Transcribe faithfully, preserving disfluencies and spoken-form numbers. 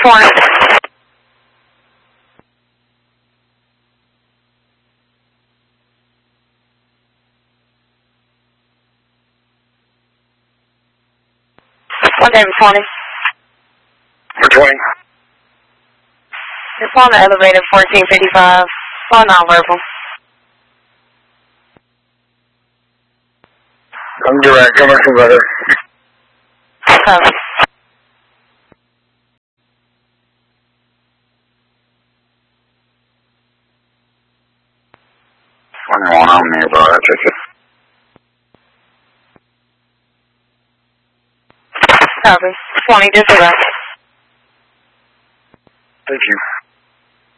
twenty. One David twenty. For twenty. It's on the elevator, fourteen fifty-five. On nonverbal. I'm direct, commercial weather. Copy. twenty-one, I'm nearby, that's it. Copy. twenty, disregard.